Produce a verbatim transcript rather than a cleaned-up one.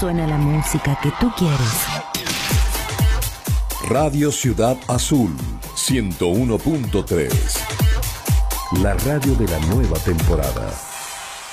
suena la música que tú quieres. Radio Ciudad Azul, ciento uno punto tres. La radio de la nueva temporada.